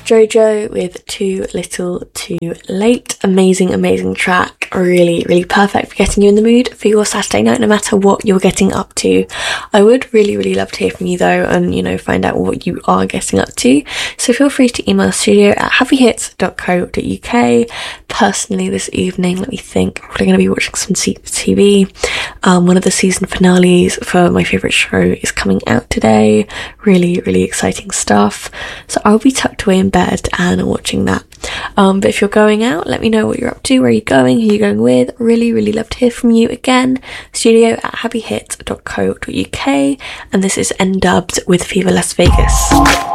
Jojo with Too Little Too Late. Amazing track. Really perfect for getting you in the mood for your Saturday night, no matter what you're getting up to. I would really love to hear from you though, and find out what you are getting up to. So feel free to email studio@happyhits.co.uk. Personally this evening, let me think, we're going to be watching some TV. One of the season finales for my favourite show is coming out today. Really exciting stuff. So I'll be tucked away in bed and watching that. But if you're going out, let me know what you're up to, where you're going, who you're going with. Really love to hear from you. Again, studio@happyhits.co.uk. And this is N-Dubbed with Fever Las Vegas.